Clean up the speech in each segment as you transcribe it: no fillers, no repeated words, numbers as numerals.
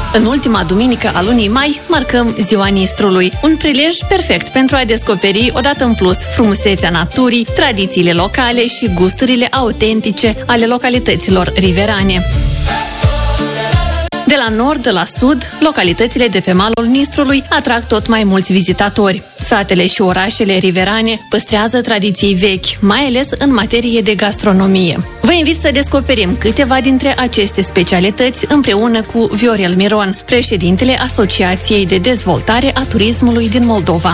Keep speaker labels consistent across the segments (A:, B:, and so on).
A: În ultima duminică a lunii mai marcăm Ziua Nistrului, un prilej perfect pentru a descoperi odată în plus frumusețea naturii, tradițiile locale și gusturile autentice ale localităților riverane. De la nord la sud, localitățile de pe malul Nistrului atrag tot mai mulți vizitatori. Satele și orașele riverane păstrează tradiții vechi, mai ales în materie de gastronomie. Vă invit să descoperim câteva dintre aceste specialități împreună cu Viorel Miron, președintele Asociației de Dezvoltare a Turismului din Moldova.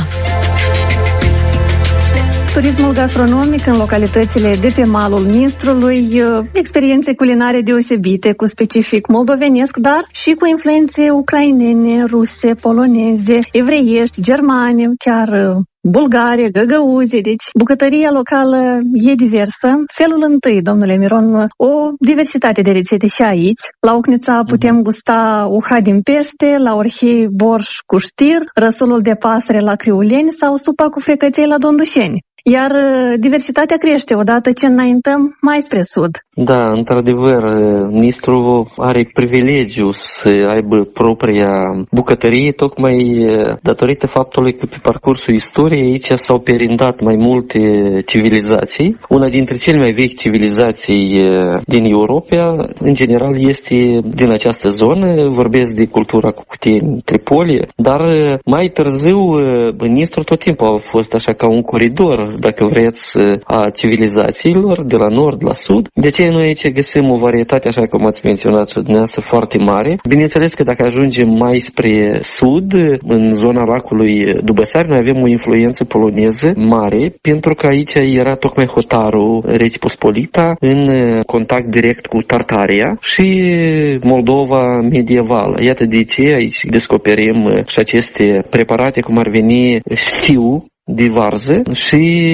B: Turismul gastronomic în localitățile de pe malul Nistrului, experiențe culinare deosebite cu specific moldovenesc, dar și cu influențe ucrainene, ruse, poloneze, evreiești, germane, chiar bulgare, găgăuze, deci bucătăria locală e diversă. Felul întâi, domnule Miron, o diversitate de rețete și aici. La Ocnița putem gusta uha din pește, la Orhei borș cu știr, răsulul de pasăre la criuleni sau supa cu frecăței la dondușeni. Iar diversitatea crește odată ce înaintăm mai spre sud.
C: Da, într-adevăr, Nistru are privilegiu să aibă propria bucătărie, tocmai datorită faptului că pe parcursul istoriei aici s-au perindat mai multe civilizații. Una dintre cele mai vechi civilizații din Europa, în general, este din această zonă. Vorbesc de cultura Cucuteni, Tripoli, dar mai târziu Nistru tot timpul a fost așa ca un coridor, dacă vreți, a civilizațiilor de la nord la sud. De aceea noi aici găsim o varietate, așa cum ați menționat și dumneavoastră, foarte mare. Bineînțeles că dacă ajungem mai spre sud, în zona lacului Dubăsari, noi avem o influență poloneză mare, pentru că aici era tocmai hotarul Reții Pospolita în contact direct cu Tartaria și Moldova medievală. Iată de ce aici descoperim și aceste preparate, cum ar veni știu de varză și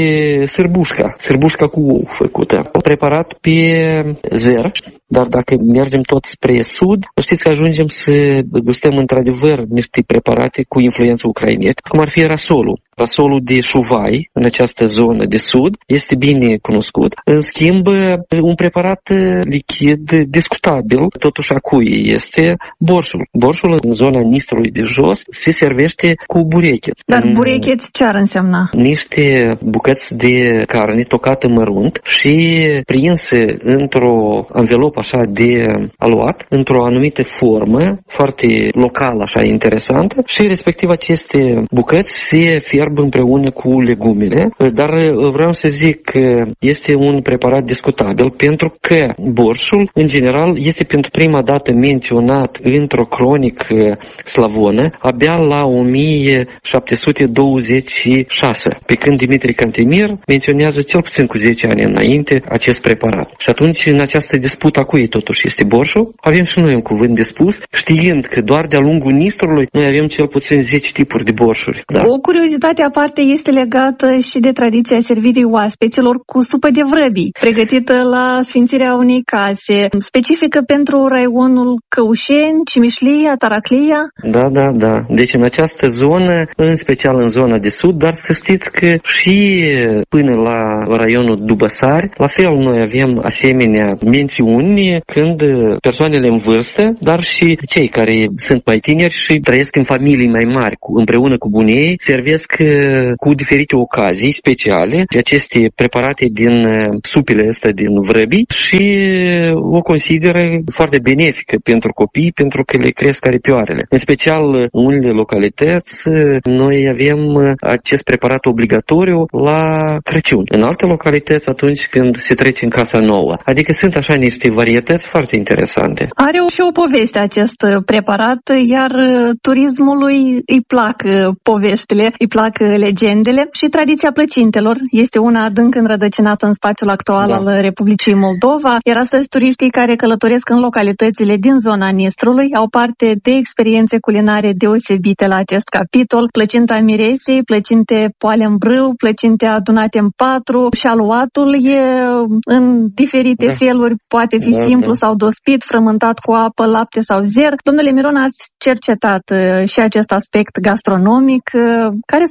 C: sârbușca cu ou făcută. Preparat pe zer, dar dacă mergem tot spre sud, știți că ajungem să gustăm într-adevăr niște preparate cu influență ucrainească, cum ar fi rasolul. Rasolul de șuvai în această zonă de sud este bine cunoscut. În schimb, un preparat lichid discutabil, totuși a cui este borșul. Borșul în zona Nistrului de jos se servește cu burecheți.
B: Dar burecheți ce ar însemna?
C: Niște bucăți de carne tocată mărunt și prinse într-o anvelopă așa de aluat, într-o anumită formă, foarte locală, așa interesantă, și respectiv aceste bucăți se fierb împreună cu legumele, dar vreau să zic că este un preparat discutabil pentru că borșul, în general, este pentru prima dată menționat într-o cronică slavonă abia la 1726, pe când Dimitrie Cantemir menționează cel puțin cu 10 ani înainte acest preparat. Și atunci, în această dispută a cui totuși este borșul, avem și noi un cuvânt de spus, știind că doar de-a lungul Nistrului noi avem cel puțin 10 tipuri de borșuri. Da?
B: O curiozitate aparte este legată și de tradiția servirii oaspeților cu supă de vrăbii, pregătită la sfințirea unei case, specifică pentru raionul Căușeni, Cimișlia, Taraclia.
C: Da. Deci în această zonă, în special în zona de sud, dar să știți că și până la raionul Dubăsari, la fel noi avem asemenea mențiuni când persoanele în vârstă, dar și cei care sunt mai tineri și trăiesc în familii mai mari, împreună cu bunii, servesc cu diferite ocazii speciale de aceste preparate din supele astea din vrăbii și o consideră foarte benefică pentru copii, pentru că le cresc aripioarele. În special în unele localități noi avem acest preparat obligatoriu la Crăciun. În alte localități atunci când se trece în casa nouă. Adică sunt așa niște varietăți foarte interesante.
B: Are și o poveste acest preparat, iar turismului îi plac poveștile, îi plac legendele și tradiția plăcintelor este una adânc înrădăcinată în spațiul actual al Republicii Moldova, iar astăzi turiștii care călătoresc în localitățile din zona Nistrului au parte de experiențe culinare deosebite la acest capitol. Plăcinta miresei, plăcinte poale în brâu, plăcinte adunate în patru și aluatul e în diferite feluri, poate fi simplu sau dospit, frământat cu apă, lapte sau zer. Domnule Miron, ați cercetat și acest aspect gastronomic. Care sunt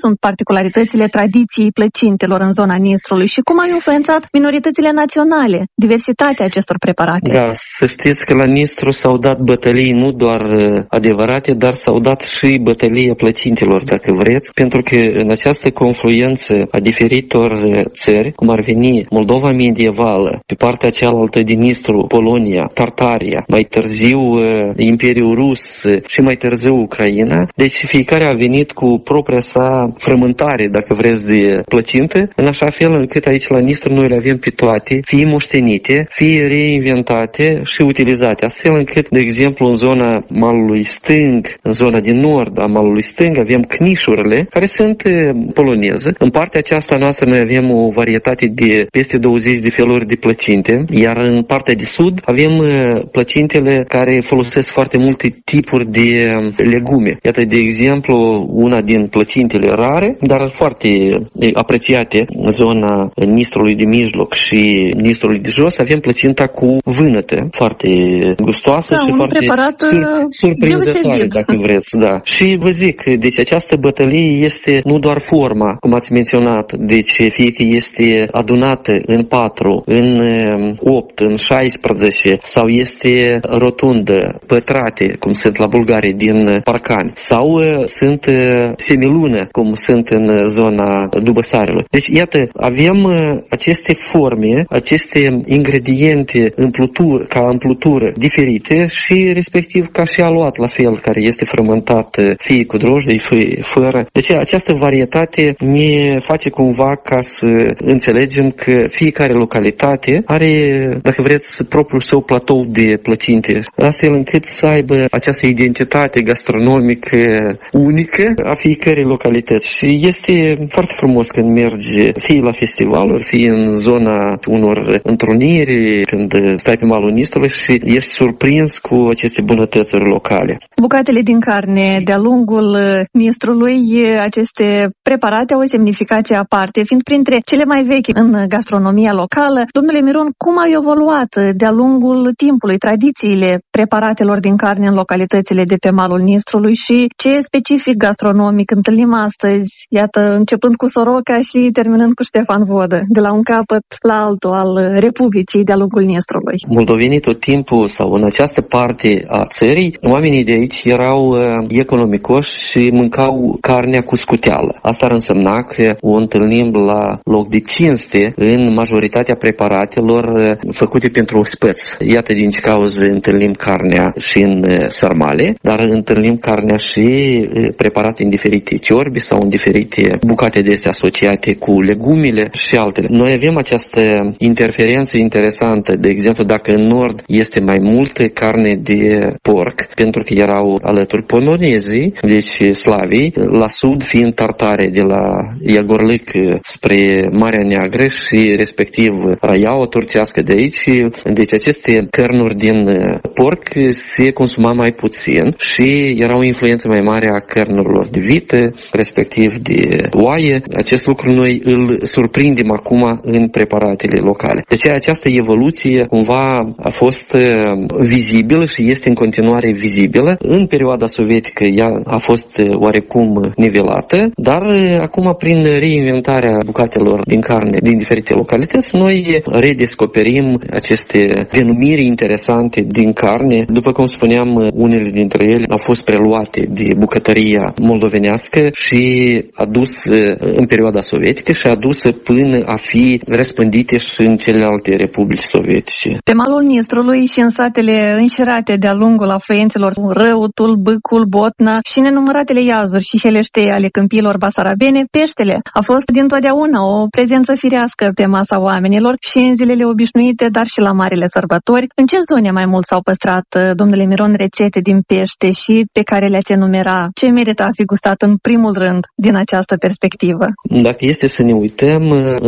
B: sunt particularitățile tradiției plăcintelor în zona Nistrului și cum au influențat minoritățile naționale, diversitatea acestor preparate?
C: Da, să știți că la Nistru s-au dat bătălii nu doar adevărate, dar s-au dat și bătălia plăcintelor, dacă vreți, pentru că în această confluență a diferitor țări, cum ar veni Moldova medievală, pe partea cealaltă din Nistru, Polonia, Tartaria, mai târziu Imperiul Rus și mai târziu Ucraina, deci fiecare a venit cu propria sa frământare, dacă vreți, de plăcinte, în așa fel încât aici la Nistru noi le avem pe toate, fie moștenite, fie reinventate și utilizate, astfel încât, de exemplu, în zona malului stâng, în zona din nord a malului stâng, avem cnișurile, care sunt poloneze. În partea aceasta noastră noi avem o varietate de peste 20 de feluri de plăcinte, iar în partea de sud avem plăcintele care folosesc foarte multe tipuri de legume. Iată, de exemplu, una din plăcintele rare, dar foarte apreciate în zona Nistrului de mijloc și Nistrului de jos, avem plăcinta cu vânătă, foarte gustoasă și foarte surprinzătoare, dacă vreți. Da. Și vă zic, deci această bătălie este nu doar forma, cum ați menționat, deci fie că este adunată în 4, în 8, în 16, sau este rotundă, pătrate, cum sunt la Bulgaria din Parcani, sau sunt semilună, cum sunt în zona Dubăsarelui. Deci, iată, avem aceste forme, aceste ingrediente ca împlutură diferite și respectiv ca și aluat la fel, care este frământat fie cu drojdie, fie fără. Deci această varietate ne face cumva ca să înțelegem că fiecare localitate are, dacă vreți, propriul său platou de plăcinte, astfel încât să aibă această identitate gastronomică unică a fiecărei localități. Și este foarte frumos când mergi fie la festivaluri, fie în zona unor întruniri, când stai pe malul Nistrului și ești surprins cu aceste bunătățuri locale.
B: Bucatele din carne de-a lungul Nistrului, aceste preparate au o semnificație aparte, fiind printre cele mai vechi în gastronomia locală. Domnule Miron, cum au evoluat de-a lungul timpului tradițiile preparatelor din carne în localitățile de pe malul Nistrului și ce specific gastronomic întâlnim astăzi, iată, începând cu Soroca și terminând cu Ștefan Vodă, de la un capăt la altul al Republicii de-a lungul Nistrului?
C: Moldovenii tot timpul, sau în această parte a țării, oamenii de aici erau economicoși și mâncau carnea cu scuteală. Asta ar însemna că o întâlnim la loc de cinste în majoritatea preparatelor făcute pentru ospăți. Iată din ce cauză întâlnim carnea și în sarmale, dar întâlnim carnea și preparate în diferite ciorbi sau în diferite bucate de astea asociate cu legumile și altele. Noi avem această interferență interesantă. De exemplu, dacă în nord este mai multă carne de porc, pentru că erau alături polonezii, deci slavii, la sud fiind tartare de la Iagorlic spre Marea Neagră și respectiv Raiaua turcească de aici. Deci aceste cărnuri din porc se consuma mai puțin și era o influență mai mare a cărnurilor de vită, respectiv de oaie. Acest lucru noi îl surprindem acum în preparatele locale. Deci această evoluție cumva a fost vizibilă și este în continuare vizibilă. În perioada sovietică ea a fost oarecum nivelată, dar acum prin reinventarea bucatelor din carne din diferite localități, noi redescoperim aceste denumiri interesante din carne. După cum spuneam, unele dintre ele au fost preluate de bucătăria moldovenească și adus în perioada sovietică și adusă până a fi răspândite și în celelalte republici sovietice.
B: Pe malul Nistrului și în satele înșirate de-a lungul afluențelor Răutul, Bâcul, Botna și nenumăratele iazuri și heleștei ale câmpiilor basarabene, peștele a fost dintotdeauna o prezență firească pe masa oamenilor și în zilele obișnuite, dar și la marile sărbători. În ce zone mai mult s-au păstrat, domnule Miron, rețete din pește și pe care le-ați enumera? Ce merită a fi gustat în primul rând din această perspectivă?
C: Dacă este să ne uităm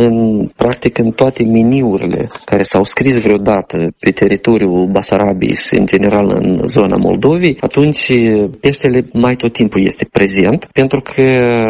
C: practic în toate meniurile care s-au scris vreodată pe teritoriul Basarabiei și în general în zona Moldovei, atunci peștele mai tot timpul este prezent, pentru că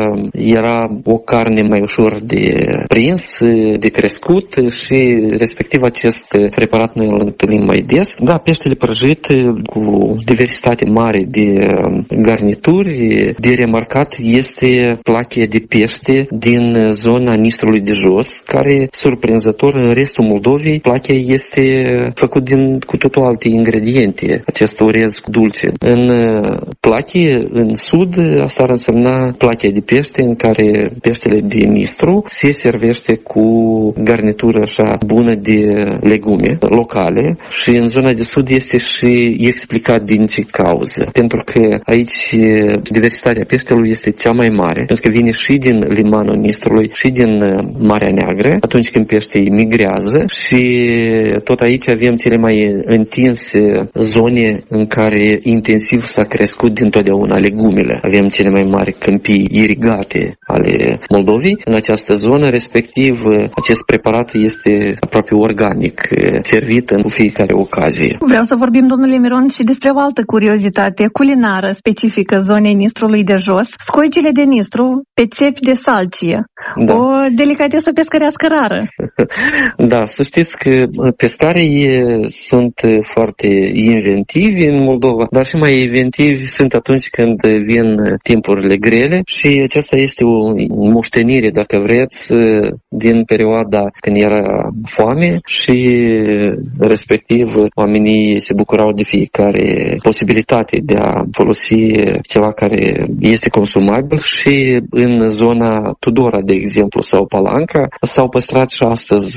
C: era o carne mai ușor de prins, de crescut și respectiv acest preparat noi îl întâlnim mai des. Da, peștele prăjit cu diversitate mare de garnituri, de remarcat este plachie de pește din zona Nistrului de Jos, care, surprinzător, în restul Moldovei, plachia este făcut cu totul alte ingrediente, acest orez dulce. În plachie, în sud, asta ar însemna plachia de pește, în care peștele de Nistru se servește cu garnitură așa bună de legume locale și în zona de sud este și explicat din ce cauză. Pentru că aici diversitatea peștelui este cea mai mare, pentru că vine și din limanul Nistrului și din Marea Neagră, atunci când peștii migrează, și tot aici avem cele mai întinse zone în care intensiv s-a crescut dintotdeauna legumele. Avem cele mai mari câmpii irigate ale Moldovei în această zonă, respectiv acest preparat este aproape organic, servit în fiecare ocazie.
B: Vreau să vorbim, domnule Miron, și despre o altă curiozitate culinară specifică zonei Nistrului de Jos, scoicile de Nistru pe țepi de salcie. Da. O delicatesă pescărească rară.
C: Da, să știți că pescarii sunt foarte inventivi în Moldova, dar și mai inventivi sunt atunci când vin timpurile grele și aceasta este o moștenire, dacă vreți, din perioada când era foame și respectiv oamenii se bucurau de fiecare posibilitate de a folosi ceva care este consumabil și în zona Tudora, de exemplu, sau Palanca, s-au păstrat și astăzi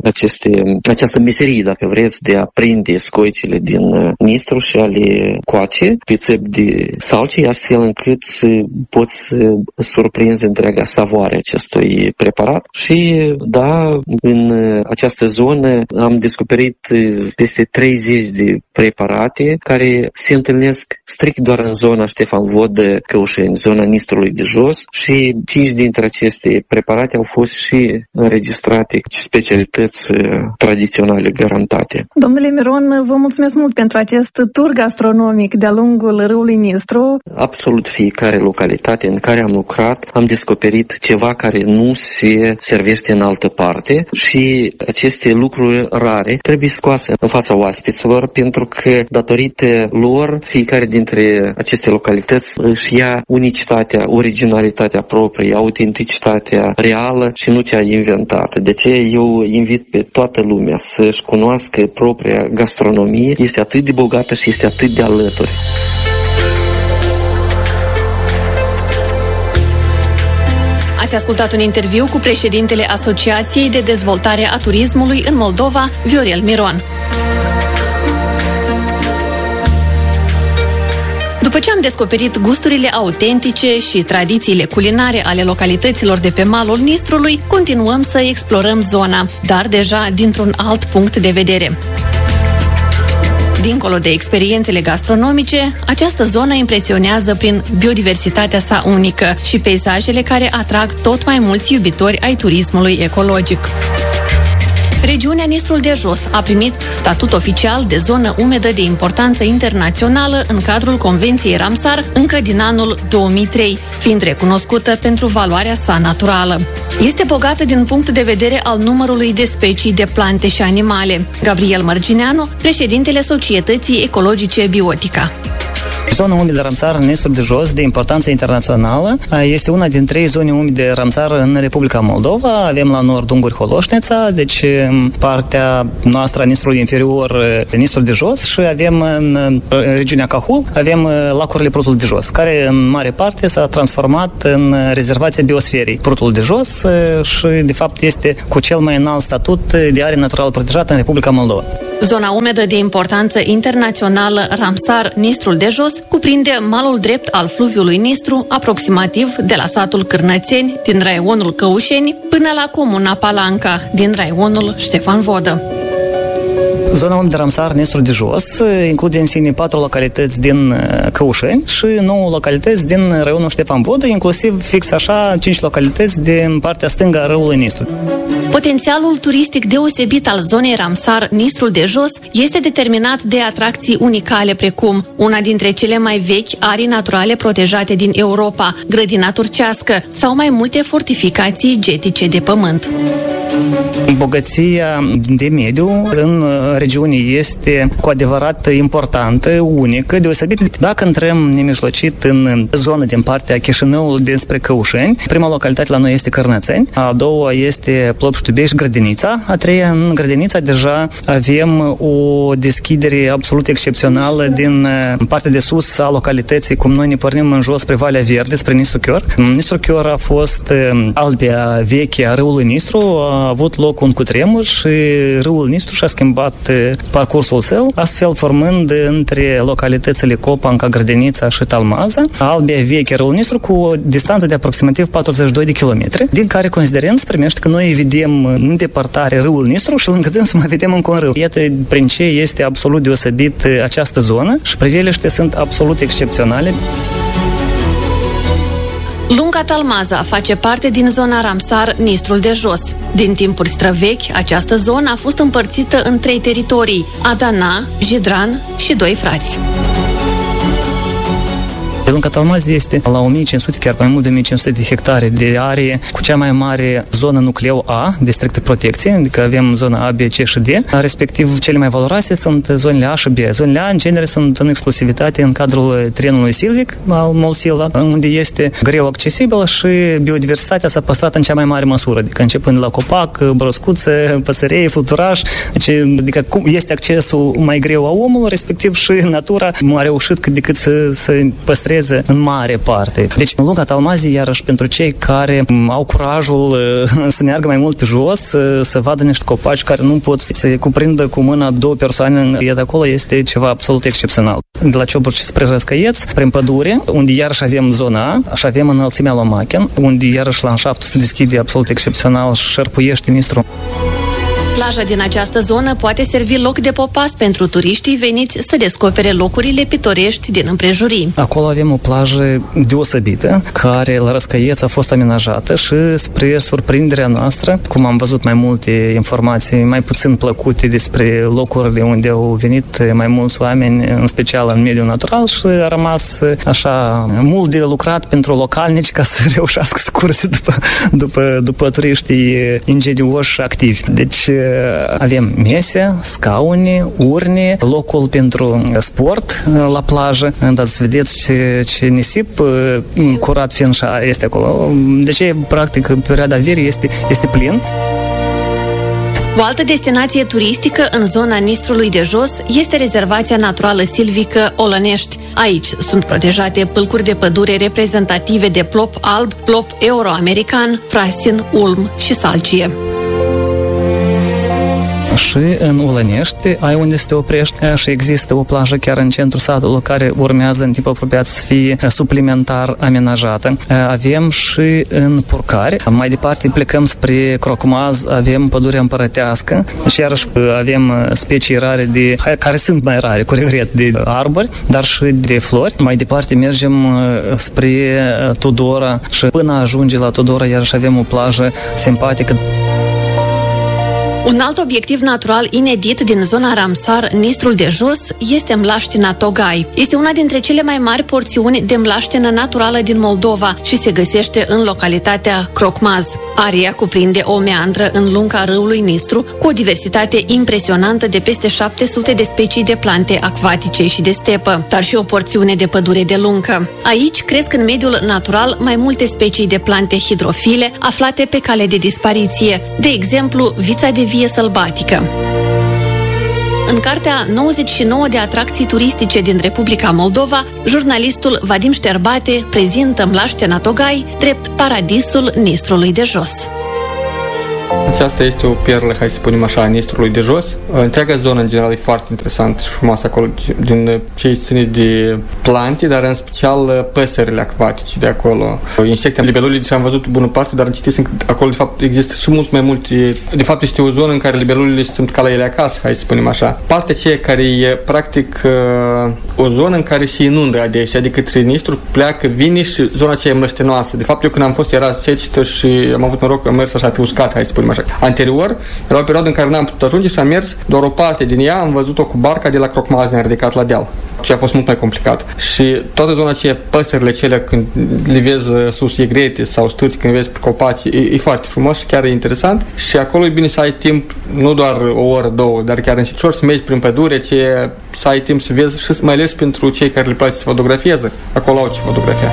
C: această meserie, dacă vreți, de a prinde scoicile din Nistru și a le coace pe țepi de salcie, astfel încât poți surprinde întreaga savoare acestui preparat. Și da, în această zonă am descoperit peste 30 de preparate care se întâlnesc strict doar în zona Ștefan Vodă, Căușeni, zona Nistrului de Jos, și 5 dintre aceste preparate au fost și înregistrate specialități tradiționale garantate.
B: Domnule Miron, vă mulțumesc mult pentru acest tur gastronomic de-a lungul râului Nistru.
C: Absolut fiecare localitate în care am lucrat am descoperit ceva care nu se servește în altă parte și aceste lucruri rare trebuie scoase în fața oaspeților, pentru că datorită lor fiecare dintre aceste localități își ia unicitatea, originalitatea proprie, autenticitatea reală și nu cea inventată. De aceea eu invit pe toată lumea să-și cunoască propria gastronomie. Este atât de bogată și este atât de alături.
A: Ați ascultat un interviu cu președintele Asociației de Dezvoltare a Turismului în Moldova, Viorel Miron. După ce am descoperit gusturile autentice și tradițiile culinare ale localităților de pe malul Nistrului, continuăm să explorăm zona, dar deja dintr-un alt punct de vedere. Dincolo de experiențele gastronomice, această zonă impresionează prin biodiversitatea sa unică și peisajele care atrag tot mai mulți iubitori ai turismului ecologic. Regiunea Nistrul de Jos a primit statut oficial de zonă umedă de importanță internațională în cadrul Convenției Ramsar încă din anul 2003, fiind recunoscută pentru valoarea sa naturală. Este bogată din punct de vedere al numărului de specii de plante și animale. Gabriel Mărgineanu, președintele Societății Ecologice Biotica.
D: Zona umedă Ramsar în Nistrul de Jos, de importanță internațională, este una din 3 zone umede Ramsar în Republica Moldova. Avem la nord Unguri-Holoșneța, deci partea noastră a Nistrului inferior, Nistrul de Jos, și avem în regiunea Cahul, avem lacurile Prutul de Jos, care în mare parte s-a transformat în rezervația biosferei Prutul de Jos și de fapt este cu cel mai înalt statut de are naturală protejată în Republica Moldova.
A: Zona umedă de importanță internațională Ramsar Nistrul de Jos cuprinde malul drept al fluviului Nistru, aproximativ de la satul Cârnățeni din raionul Căușeni până la comuna Palanca din raionul Ștefan Vodă.
D: Zona umedă Ramsar Nistru de Jos include în sine 4 localități din Căușeni și 9 localități din raionul Ștefan Vodă, inclusiv fix așa 5 localități din partea stângă a râului Nistru.
A: Potențialul turistic deosebit al zonei Ramsar, Nistrul de Jos, este determinat de atracții unicale precum una dintre cele mai vechi arii naturale protejate din Europa, grădina turcească sau mai multe fortificații getice de pământ.
D: Bogăția de mediu în regiune este cu adevărat importantă, unică, deosebită. Dacă intrăm nemijlocit în zonă din partea Chișinăului dinspre Căușeni, prima localitate la noi este Cărnățeni, a doua este Plopș-Tubești, Grădinița, a treia în Grădinița deja avem o deschidere absolut excepțională din partea de sus a localității, cum noi ne pornim în jos spre Valea Verde, spre Nistru Chior. Nistru Chior a fost albia veche a râului Nistru, a avut loc un cutremur și râul Nistru și-a schimbat parcursul său, astfel formând între localitățile Copanca, Grădinița și Talmaza, albia veche râul Nistru cu o distanță de aproximativ 42 de kilometri, din care considerent primește că noi vedem în depărtare râul Nistru și lângă dânsul mai vedem încă un râu. Iată prin ce este absolut deosebit această zonă și priveliște sunt absolut excepționale.
A: Lunga Talmaza face parte din zona Ramsar, Nistrul de Jos. Din timpuri străvechi, această zonă a fost împărțită în 3 teritorii: Adana, Jidran și 2 frați.
D: Lunga Talmaza este la 1500, chiar mai mult de 1500 de hectare de arie, cu cea mai mare zonă nucleu A, de strictă protecție, adică avem zona A, B, C și D, respectiv cele mai valoroase sunt zonele A și B. Zonele A, în genere, sunt în exclusivitate în cadrul trenului silvic al Mol-Silva, unde este greu accesibil și biodiversitatea s-a păstrat în cea mai mare măsură, adică începând la copac, broscuțe, păsărei, fluturaș, adică este accesul mai greu a omului, respectiv și natura a reușit cât de cât să păstreze în mare parte. Deci, în Lunga Talmazii, iarăși, pentru cei care au curajul să meargă mai mult pe jos, să vadă niște copaci care nu pot să cuprindă cu mâna 2 persoane, iată acolo este ceva absolut excepțional. De la Cioburci spre Răscăieț, prin pădure, unde iarăși avem zona A, și avem înălțimea Lomachen, unde iarăși landșaftul se deschide absolut excepțional și șerpuiește Nistru.
A: Plaja din această zonă poate servi loc de popas pentru turiștii veniți să descopere locurile pitorești din împrejurim.
D: Acolo avem o plajă deosebită, care la Răscăieț a fost amenajată și spre surprinderea noastră, cum am văzut mai multe informații mai puțin plăcute despre locurile unde au venit mai mulți oameni, în special în mediul natural, și a rămas așa mult de lucrat pentru localnici ca să reușească să curse după turiștii ingenioși și activi. Deci avem mese, scaune, urne, locul pentru sport la plajă. Dați să vedeți ce nisip curat fiind și este acolo. Deci, practic, perioada verii este plin.
A: O altă destinație turistică în zona Nistrului de Jos este rezervația naturală silvică Olănești. Aici sunt protejate pâlcuri de pădure reprezentative de plop alb, plop euro-american, frasin, ulm și salcie.
D: Și în Olănești ai unde să te oprești și există o plajă chiar în centrul satului care urmează în timp apropiat să fie suplimentar amenajată. Avem și în Purcari. Mai departe plecăm spre Crocmaz, avem pădurea împărătească și iarăși avem specii rare care sunt mai rare, cu regret, de arbori, dar și de flori. Mai departe mergem spre Tudora și până ajunge la Tudora iarăși avem o plajă simpatică.
A: Un alt obiectiv natural inedit din zona Ramsar, Nistrul de Jos, este mlaștina Togai. Este una dintre cele mai mari porțiuni de mlaștină naturală din Moldova și se găsește în localitatea Crocmaz. Area cuprinde o meandră în lunga râului Nistru, cu o diversitate impresionantă de peste 700 de specii de plante acvatice și de stepă, dar și o porțiune de pădure de lungă. Aici cresc în mediul natural mai multe specii de plante hidrofile aflate pe cale de dispariție, de exemplu vița de vie sălbatică. În cartea 99 de atracții turistice din Republica Moldova, jurnalistul Vadim Șterbate prezintă mlaștena Togai drept paradisul Nistrului de Jos.
E: Aceasta este o perlă, hai să spunem așa, a Nistrului de Jos. Întreaga zonă, în general, e foarte interesantă și frumoasă acolo, din ce ține de plante, dar în special păsările acvatice de acolo. Insecte, libelulii, deși am văzut bună parte, dar citisem că acolo, de fapt, există și mult mai multe. De fapt, este o zonă în care libelulile sunt ca la ele acasă, hai să spunem așa. Partea aceea care e, practic, o zonă în care se inundă adesea, adică către Nistru pleacă, vine și zona aceea e mlăștinoasă. De fapt, eu când am fost, era secetă și am avut noroc că am mers așa pe uscat, hai să spunem așa. așa. Anterior, era o perioadă în care n-am putut ajunge și am mers doar o parte din ea, am văzut-o cu barca de la Crocmaz, ne-a ridicat la deal. Ce a fost mult mai complicat. Și toată zona aceea, păsările cele, când le vezi sus, e grete sau stârți, când vezi pe copaci, e foarte frumos și chiar e interesant. Și acolo e bine să ai timp, nu doar o oră, două, dar chiar încetișor să mergi prin pădure, să ai timp să vezi și mai ales pentru cei care le place să fotografieze. Acolo au ce fotografia.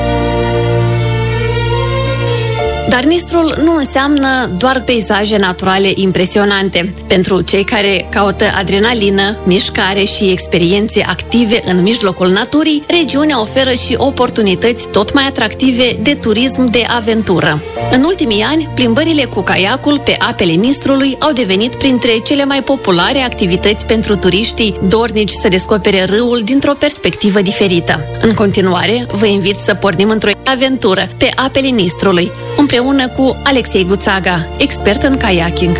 A: Dar Nistrul nu înseamnă doar peisaje naturale impresionante. Pentru cei care caută adrenalină, mișcare și experiențe active în mijlocul naturii, regiunea oferă și oportunități tot mai atractive de turism de aventură. În ultimii ani, plimbările cu caiacul pe apele Nistrului au devenit printre cele mai populare activități pentru turiștii dornici să descopere râul dintr-o perspectivă diferită. În continuare, vă invit să pornim într-o aventură pe apele Nistrului, împreună cu Alexei Guțaga, expert în kayaking.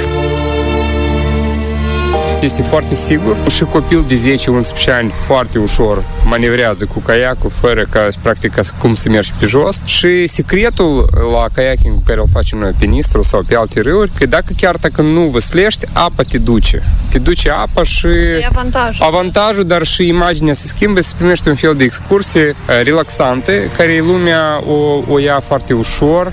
F: Este foarte sigur și copil de 10-11 ani foarte ușor manevrează cu caiacul fără ca practic cum să mergi pe jos și secretul la kayaking pe care îl facem noi pe Nistru sau pe alte râuri, că dacă nu văslești, apa te duce. Te duce apa și avantajul, dar și imaginea se schimbă, se primește un fel de excursie relaxantă care lumea o ia foarte ușor.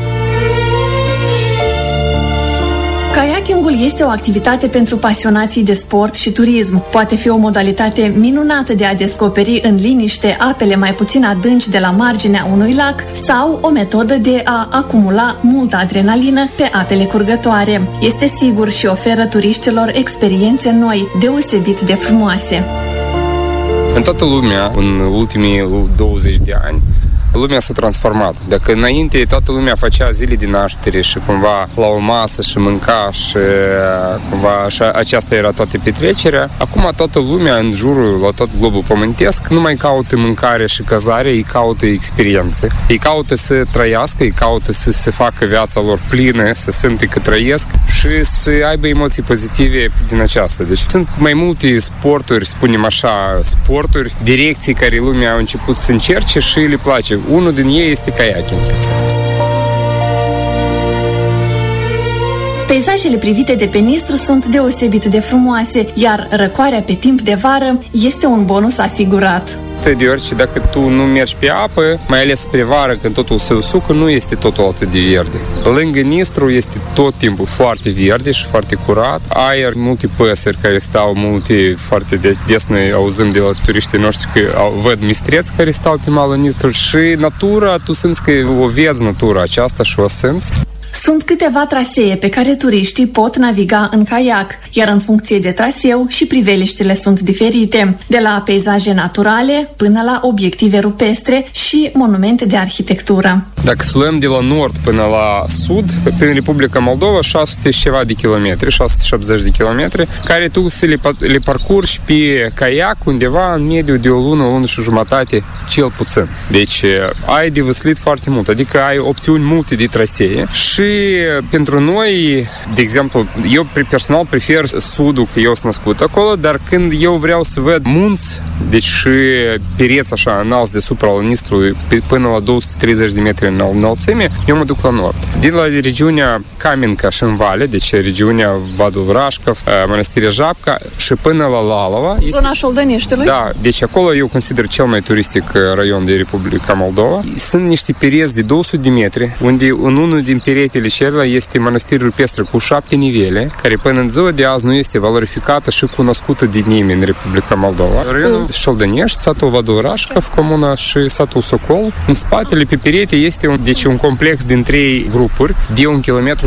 A: Kayakingul este o activitate pentru pasionații de sport și turism. Poate fi o modalitate minunată de a descoperi în liniște apele mai puțin adânci de la marginea unui lac sau o metodă de a acumula multă adrenalină pe apele curgătoare. Este sigur și oferă turiștilor experiențe noi, deosebit de frumoase.
F: În toată lumea, în ultimii 20 de ani, lumea s-a transformat. Dacă înainte toată lumea făcea zile de naștere și cumva la o masă și mânca și cumva și aceasta era toată petrecerea, acum toată lumea în jurul, la tot globul pământesc, nu mai caută mâncare și cazare, ei caută experiențe. Ei caută să trăiască, ei caută să se facă viața lor plină, să simtă că trăiesc și să aibă emoții pozitive din aceasta. Deci sunt mai multe sporturi, spunem așa, sporturi, direcții care lumea a început să încerce și le place. Unul din ei este kayaking.
A: Peisajele privite de pe Nistru sunt deosebit de frumoase, iar răcoarea pe timp de vară este un bonus asigurat.
F: Deoarece dacă tu nu mergi pe apă, mai ales spre vară, când totul se usucă, nu este totul atât de verde. Lângă Nistru este tot timpul foarte verde și foarte curat. Aer, multe păsări care stau, multe foarte des noi auzim de la turiștii noștri că văd mistreți care stau pe malul Nistru și natura, tu simți că o vezi natura aceasta și o simți.
A: Sunt câteva trasee pe care turiștii pot naviga în caiac, iar în funcție de traseu și priveliștile sunt diferite, de la peisaje naturale până la obiective rupestre și monumente de arhitectură.
F: Dacă să luăm de la nord până la sud, prin Republica Moldova, 600 și ceva de kilometri, 670 de kilometri, care tu să le parcurgi pe caiac undeva în mediu de o lună și jumătate, cel puțin. Deci ai de văslit foarte mult, adică ai opțiuni multe de trasee și pentru noi, de exemplu, eu personal prefer sudul, că eu sunt născut acolo, dar când eu vreau să văd munți, deci și pereți așa înalți deasupra al Nistrului până la 230 de metri în înălțime, eu mă duc la nord. Din la regiunea Kamenka și în vale, deci regiunea Vadul Vrașcov, Mănăstirea Japca și până la Lalova.
A: Zona Șoldăneștiului?
F: Da, deci acolo eu consider cel mai turistic raion de Republica Moldova. Sunt niște pereți de 200 de metri, unde în unul din peretele celălalt este mănăstire rupestre cu 7 nivele, care până în ziua de azi nu este valorificată și cunoscută de nimeni în Republica Moldova. Raionul Șoldănești, satul Vadul Vrașcov, comuna și satul Socol. În spatele pe perete este un complex din 3 grupuri de 1,5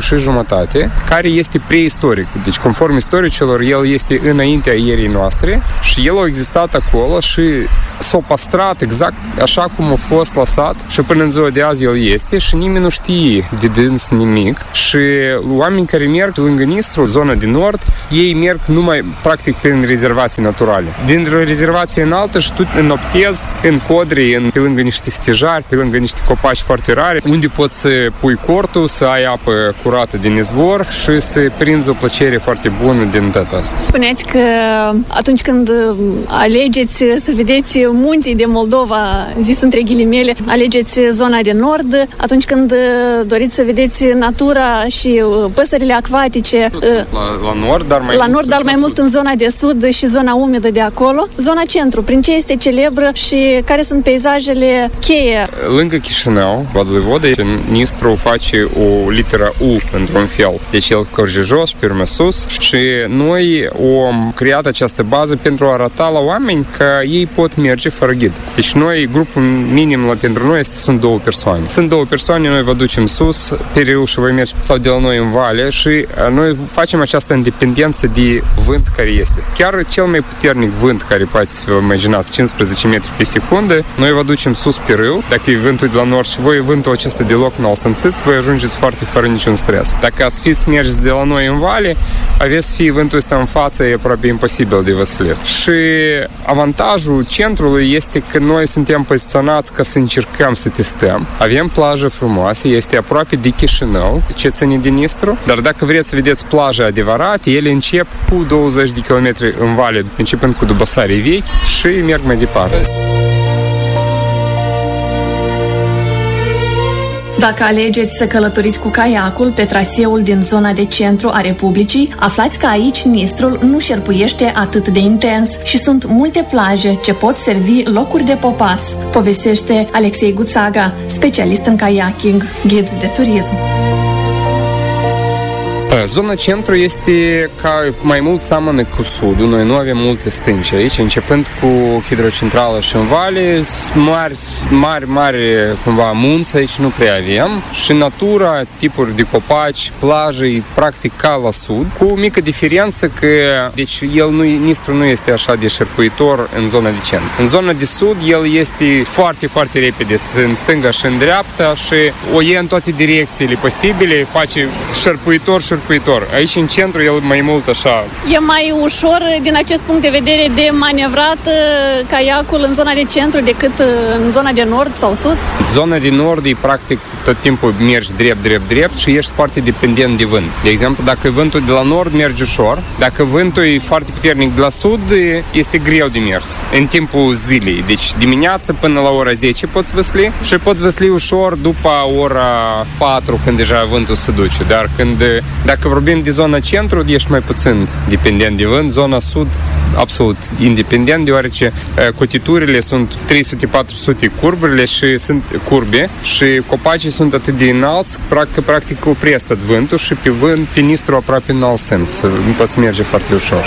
F: km, care este preistoric. Deci, conform istoricilor, el este înaintea erei noastre și el a existat acolo și s-a păstrat exact așa cum a fost lăsat și până în ziua de azi el este și nimeni nu știe de dâns nimic și oamenii care merg lângă Nistru, zona din nord, ei merg numai practic prin rezervații naturale. Din rezervație înaltă și tu înoptezi în codri, pe lângă niște stejari, pe lângă niște copaci foarte filtrare, unde poți să pui cortul, să ai apă curată din izvor și să prinzi o plăcere foarte bună din tot asta.
B: Spuneați că atunci când alegeți să vedeți munții de Moldova, zis între ghilimele, alegeți zona de nord, atunci când doriți să vedeți natura și păsările acvatice
F: la nord, dar
B: mai mult în zona de sud și zona umedă de acolo. Zona centru, prin ce este celebră și care sunt peisajele cheie?
F: Lângă Chișinău, Vădvoivodă, Nistru face o literă U într-un fel. Deci el curge jos, pe urmă sus și noi am creat această bază pentru a arăta la oameni că ei pot merge fără ghid. Deci noi, grupul minim pentru noi sunt 2 persoane. Sunt 2 persoane, noi vă ducem sus, pe râu și voi merge sau de la noi în vale și noi facem această independență de vânt care este. Chiar cel mai puternic vânt care poate să vă imaginați, 15 metri pe secundă, noi vă ducem sus pe râu, dacă e vântul de la nord și voi vântul acesta deloc n-al simțiți, voi ajungeți foarte fără niciun stres. Dacă ați fiți mergeți de la noi în vale, aveți fi vântul ăsta în față, e aproape imposibil de văslit. Și avantajul centrului este că noi suntem poziționați ca să încercăm să testăm. Avem plajă frumoasă, este aproape de Chișinău, ce ține din Nistru, dar dacă vreți să vedeți plaja adevărată, ele încep cu 20 de kilometri în vale, începând cu Dubăsarii vechi și merg mai departe.
A: Dacă alegeți să călătoriți cu caiacul pe traseul din zona de centru a Republicii, aflați că aici Nistrul nu șerpuiește atât de intens și sunt multe plaje ce pot servi locuri de popas, povestește Alexei Guțaga, specialist în kayaking, ghid de turism.
F: Zona centru este ca mai mult seamănă cu sudul. Noi nu avem multe stânci aici, începând cu hidrocentrală și în vale, mari cumva munți aici nu prea avem și natura, tipuri de copaci, plaje, practic ca la sud, cu o mică diferență că, deci Nistru nu este așa de șerpuitor în zona de centru. În zona de sud el este foarte, foarte repede, în stânga și în dreapta și o ia în toate direcțiile posibile, face șerpuitor. Aici în centru el mai mult așa.
B: E mai ușor din acest punct de vedere de manevrat caiacul în zona de centru decât în zona de nord sau sud?
F: Zona de nord e practic tot timpul mergi drept și ești foarte dependent de vânt. De exemplu, dacă vântul de la nord merge ușor, dacă vântul e foarte puternic de la sud, este greu de mers în timpul zilei. Deci dimineața până la ora 10 poți văsli și poți văsli ușor după ora 4 când deja vântul se duce. Dar dacă vorbim de zona centru, ești mai puțin dependent de vânt. Zona sud, absolut independent, deoarece cotiturile sunt 300-400 curburile și sunt curbe și copacii sunt atât de înalți că practic opresc tot vântul și pe Nistru aproape n-al simți. Nu poți merge foarte ușor.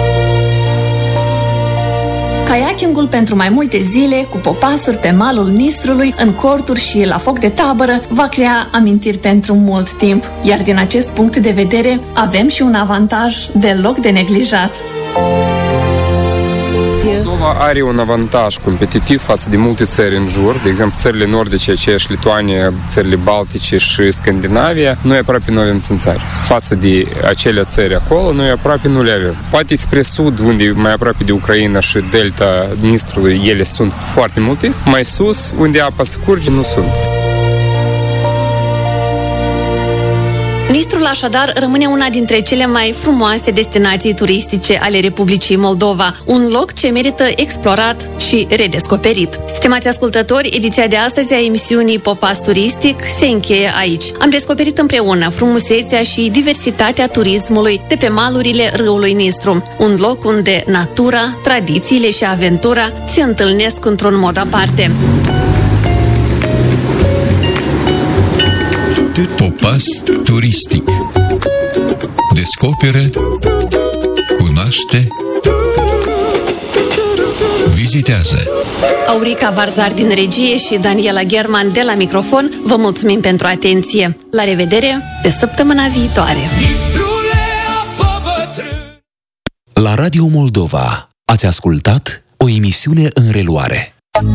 A: Kayakingul pentru mai multe zile, cu popasuri pe malul Nistrului, în corturi și la foc de tabără, va crea amintiri pentru mult timp. Iar din acest punct de vedere, avem și un avantaj deloc de neglijat.
F: Moldova are un avantaj competitiv față de multe țări în jur, de exemplu țările nordice, aceeași Lituania, țările Baltice și Scandinavia, noi aproape nu avem țânțari. Față de acele țări acolo, noi aproape nu le avem. Poate spre sud, unde mai aproape de Ucraina și delta Nistrului, ele sunt foarte multe, mai sus, unde apa se curge, nu sunt.
A: Nistrul așadar rămâne una dintre cele mai frumoase destinații turistice ale Republicii Moldova, un loc ce merită explorat și redescoperit. Stimați ascultători, ediția de astăzi a emisiunii Popas Turistic se încheie aici. Am descoperit împreună frumusețea și diversitatea turismului de pe malurile râului Nistru, un loc unde natura, tradițiile și aventura se întâlnesc într-un mod aparte.
G: Popas turistic. Descoperă, cunoaște, vizitează.
A: Aurica Varzar din regie și Daniela German de la microfon, vă mulțumim pentru atenție. La revedere pe săptămâna viitoare.
H: La Radio Moldova ați ascultat o emisiune în reluare.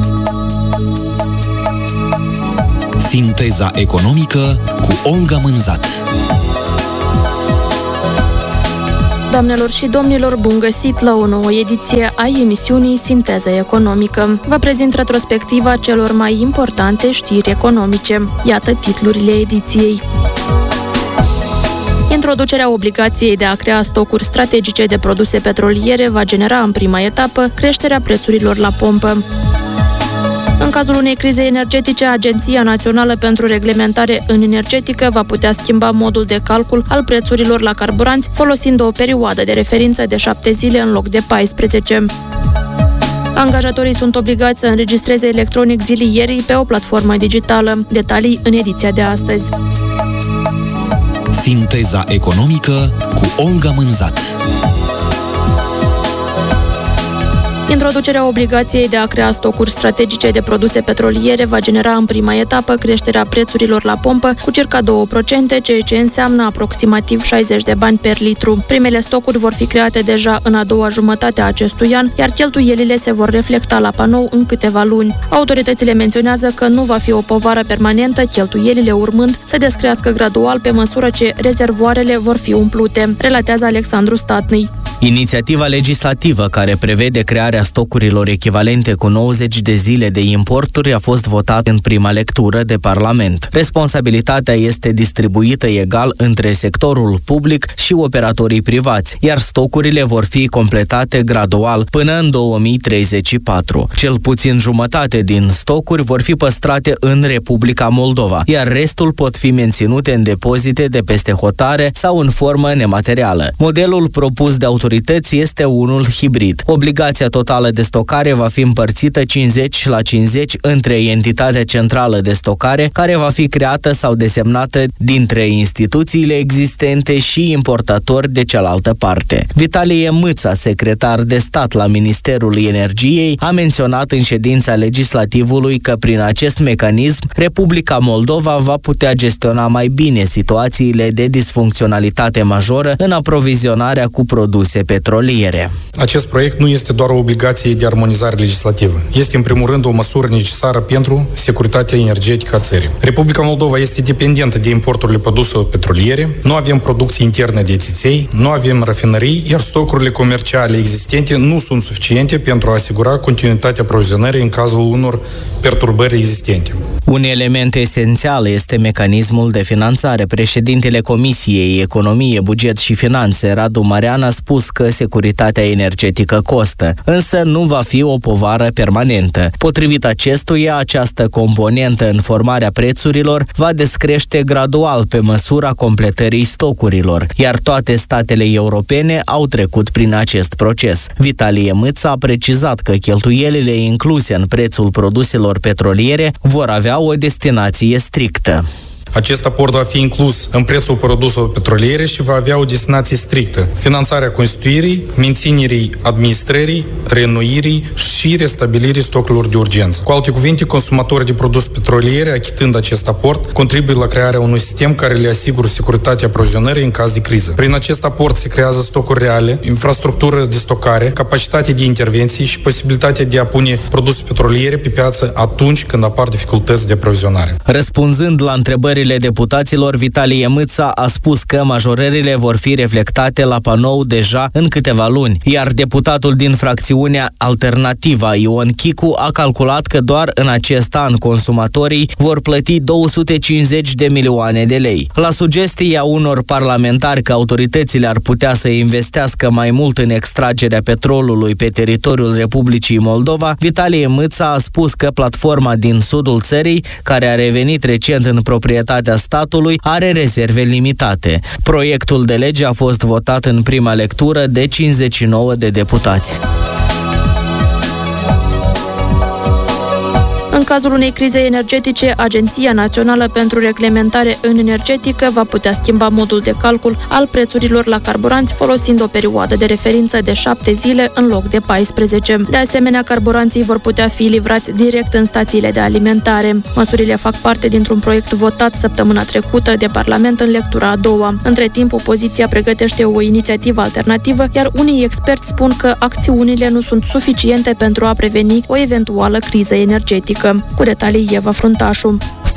H: Sinteza economică cu Olga Mânzat.
I: Doamnelor și domnilor, bun găsit la o nouă ediție a emisiunii Sinteză Economică. Vă prezint retrospectiva celor mai importante știri economice. Iată titlurile ediției. Introducerea obligației de a crea stocuri strategice de produse petroliere va genera în prima etapă creșterea prețurilor la pompă. În cazul unei crize energetice, Agenția Națională pentru Reglementare în Energetică va putea schimba modul de calcul al prețurilor la carburanți, folosind o perioadă de referință de 7 zile în loc de 14. Angajatorii sunt obligați să înregistreze electronic zilierii pe o platformă digitală. Detalii în ediția de astăzi.
H: Sinteza economică cu Olga Mânzat.
I: Introducerea obligației de a crea stocuri strategice de produse petroliere va genera în prima etapă creșterea prețurilor la pompă cu circa 2%, ceea ce înseamnă aproximativ 60 de bani per litru. Primele stocuri vor fi create deja în a doua jumătate a acestui an, iar cheltuielile se vor reflecta la panou în câteva luni. Autoritățile menționează că nu va fi o povară permanentă, cheltuielile urmând să descrească gradual pe măsură ce rezervoarele vor fi umplute, relatează Alexandru Statnăi.
J: Inițiativa legislativă care prevede crearea stocurilor echivalente cu 90 de zile de importuri a fost votată în prima lectură de Parlament. Responsabilitatea este distribuită egal între sectorul public și operatorii privați, iar stocurile vor fi completate gradual până în 2034. Cel puțin jumătate din stocuri vor fi păstrate în Republica Moldova, iar restul pot fi menținute în depozite de peste hotare sau în formă nematerială. Modelul propus de autorități este unul hibrid. Obligația totală de stocare va fi împărțită 50-50 între entitatea centrală de stocare, care va fi creată sau desemnată dintre instituțiile existente și importatori de cealaltă parte. Vitalie Mâța, secretar de stat la Ministerul Energiei, a menționat în ședința legislativului că prin acest mecanism Republica Moldova va putea gestiona mai bine situațiile de disfuncționalitate majoră în aprovizionarea cu produse petroliere.
K: Acest proiect nu este doar o obligație de armonizare legislativă. Este în primul rând o măsură necesară pentru securitatea energetică a țării. Republica Moldova este dependentă de importurile produselor petroliere, nu avem producție internă de țiței, nu avem rafinării, iar stocurile comerciale existente nu sunt suficiente pentru a asigura continuitatea aprovizionării în cazul unor perturbări existente.
J: Un element esențial este mecanismul de finanțare. Președintele Comisiei Economie, Buget și Finanțe, Radu Marean, a spus că securitatea energetică costă, însă nu va fi o povară permanentă. Potrivit acestuia, această componentă în formarea prețurilor va descrește gradual pe măsura completării stocurilor, iar toate statele europene au trecut prin acest proces. Vitalie Mâța a precizat că cheltuielile incluse în prețul produselor petroliere vor avea o destinație strictă.
K: Acest aport va fi inclus în prețul produselor petroliere și va avea o destinație strictă: finanțarea constituirii, menținerii administrării, reînnoirii și restabilirii stocurilor de urgență. Cu alte cuvinte, consumatorii de produse petroliere, achitând acest aport, contribuie la crearea unui sistem care le asigură securitatea aprovizionării în caz de criză. Prin acest aport se creează stocuri reale, infrastructură de stocare, capacitate de intervenție și posibilitatea de a pune produse petroliere pe piață atunci când apar dificultăți de aprovizionare.
J: Răspunzând la întrebările deputaților, Vitalie Mâța a spus că majorările vor fi reflectate la panou deja în câteva luni, iar deputatul din fracțiunea Alternativa, Ion Chicu, a calculat că doar în acest an consumatorii vor plăti 250 de milioane de lei. La sugestia unor parlamentari că autoritățile ar putea să investească mai mult în extragerea petrolului pe teritoriul Republicii Moldova, Vitalie Mâța a spus că platforma din sudul țării, care a revenit recent în proprietate statului, are rezerve limitate. Proiectul de lege a fost votat în prima lectură de 59 de deputați.
I: În cazul unei crize energetice, Agenția Națională pentru Reglementare în Energetică va putea schimba modul de calcul al prețurilor la carburanți folosind o perioadă de referință de 7 zile în loc de 14. De asemenea, carburanții vor putea fi livrați direct în stațiile de alimentare. Măsurile fac parte dintr-un proiect votat săptămâna trecută de Parlament în lectura a doua. Între timp, opoziția pregătește o inițiativă alternativă, iar unii experți spun că acțiunile nu sunt suficiente pentru a preveni o eventuală criză energetică. Cu detalii, Eva Fruntașu.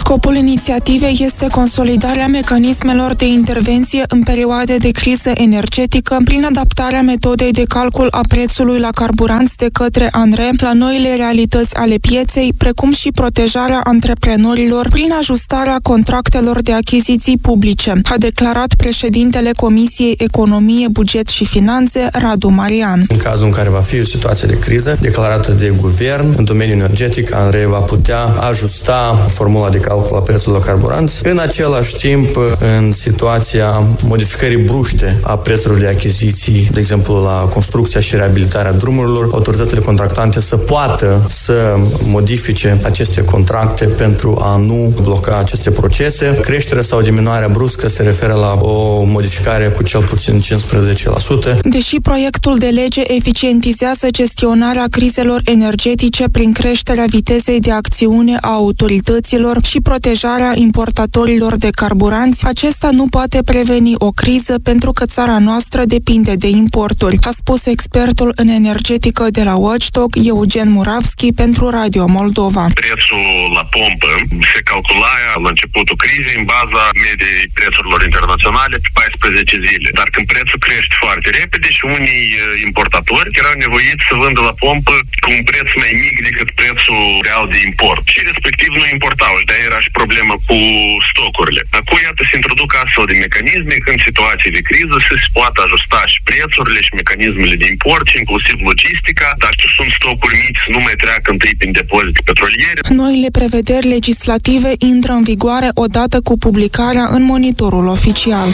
L: Scopul inițiativei este consolidarea mecanismelor de intervenție în perioade de criză energetică prin adaptarea metodei de calcul a prețului la carburanți de către ANRE la noile realități ale pieței, precum și protejarea antreprenorilor prin ajustarea contractelor de achiziții publice, a declarat președintele Comisiei Economie, Buget și Finanțe, Radu Marian.
M: În cazul în care va fi o situație de criză declarată de guvern în domeniul energetic, ANRE va putea ajusta formula de calcul a prețului la carburanți. În același timp, în situația modificării bruște a prețurilor de achiziții, de exemplu la construcția și reabilitarea drumurilor, autoritățile contractante să poată să modifice aceste contracte pentru a nu bloca aceste procese. Creșterea sau diminuarea bruscă se referă la o modificare cu cel puțin 15%.
L: Deși proiectul de lege eficientizează gestionarea crizelor energetice prin creșterea vitezei de acțiune a autorităților și protejarea importatorilor de carburanți, acesta nu poate preveni o criză pentru că țara noastră depinde de importuri, a spus expertul în energetică de la Watchdog, Eugen Muravski, pentru Radio Moldova.
N: Prețul la pompă se calcula la începutul crizei în baza mediei prețurilor internaționale pe 14 zile. Dar când prețul crește foarte repede și unii importatori erau nevoiți să vândă la pompă cu un preț mai mic decât prețul real de import. Și respectiv nu importau. Și de-aia era și problemă cu stocurile. Acum, iată, se introduc astfel de mecanisme în situații de criză să se poată ajusta și prețurile și mecanismele de import, și inclusiv logistica, dar sunt stocuri mici, nu mai treacă întâi prin depozite petroliere.
L: Noile prevederi legislative intră în vigoare odată cu publicarea în monitorul oficial.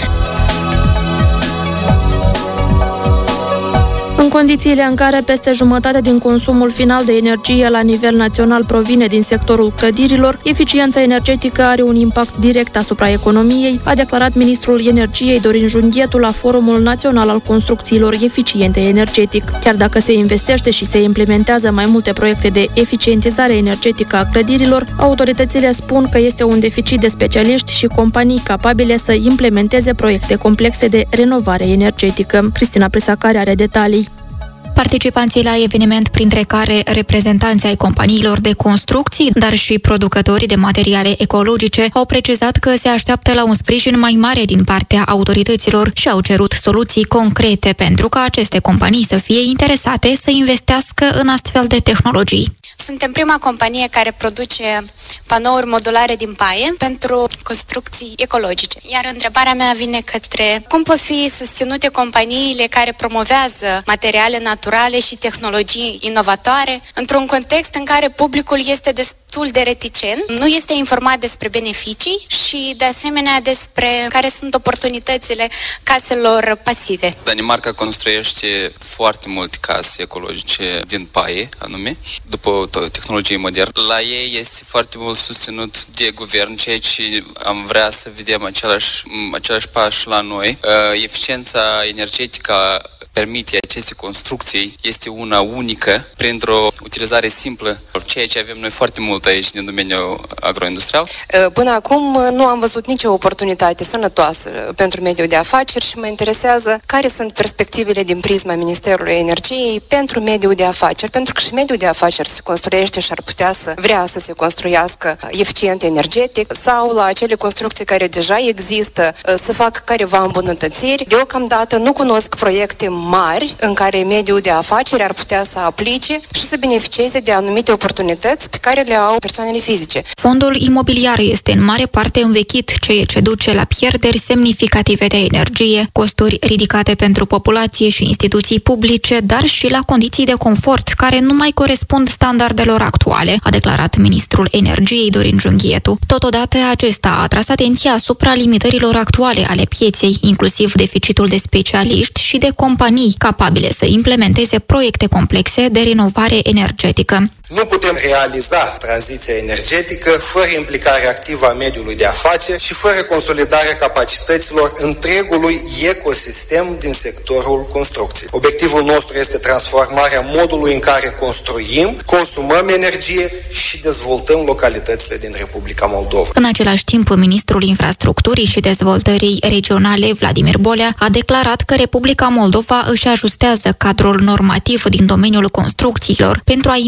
I: În condițiile în care peste jumătate din consumul final de energie la nivel național provine din sectorul clădirilor, eficiența energetică are un impact direct asupra economiei, a declarat ministrul energiei Dorin Junghetu la Forumul Național al Construcțiilor Eficiente Energetic. Chiar dacă se investește și se implementează mai multe proiecte de eficientizare energetică a clădirilor, autoritățile spun că este un deficit de specialiști și companii capabile să implementeze proiecte complexe de renovare energetică. Cristina Presacare are detalii.
O: Participanții la eveniment, printre care reprezentanții ai companiilor de construcții, dar și producătorii de materiale ecologice, au precizat că se așteaptă la un sprijin mai mare din partea autorităților și au cerut soluții concrete pentru ca aceste companii să fie interesate să investească în astfel de tehnologii.
P: Suntem prima companie care produce panouri modulare din paie pentru construcții ecologice. Iar întrebarea mea vine către cum pot fi susținute companiile care promovează materiale naturale și tehnologii inovatoare într-un context în care publicul este destul de reticent, nu este informat despre beneficii și de asemenea despre care sunt oportunitățile caselor pasive.
Q: Danemarca construiește foarte multe case ecologice din paie, anume, după tehnologie modernă. La ei este foarte mult susținut de guvern, ceea ce am vrea să vedem același pași la noi. Eficiența energetică permite aceste construcții este una unică printr-o utilizare simplă, ceea ce avem noi foarte mult aici din domeniul agroindustrial.
R: Până acum nu am văzut nicio oportunitate sănătoasă pentru mediul de afaceri și mă interesează care sunt perspectivele din prisma Ministerului Energiei pentru mediul de afaceri, pentru că și mediul de afaceri se construiește și ar putea să vrea să se construiască eficient energetic sau la acele construcții care deja există să facă careva îmbunătățiri. Deocamdată nu cunosc proiecte mari în care mediul de afaceri ar putea să aplice și să beneficieze de anumite oportunități pe care le au persoanele fizice.
O: Fondul imobiliar este în mare parte învechit, ceea ce duce la pierderi semnificative de energie, costuri ridicate pentru populație și instituții publice, dar și la condiții de confort care nu mai corespund standardelor actuale, a declarat ministrul energiei Dorin Junghetu. Totodată, acesta a atras atenția asupra limitărilor actuale ale pieței, inclusiv deficitul de specialiști și de companii capabile să implementeze proiecte complexe de renovare energetică.
S: Nu putem realiza tranziția energetică fără implicarea activă a mediului de afaceri și fără consolidarea capacităților întregului ecosistem din sectorul construcției. Obiectivul nostru este transformarea modului în care construim, consumăm energie și dezvoltăm localitățile din Republica Moldova.
O: În același timp, ministrul infrastructurii și dezvoltării regionale, Vladimir Bolea, a declarat că Republica Moldova își ajustează cadrul normativ din domeniul construcțiilor pentru a integra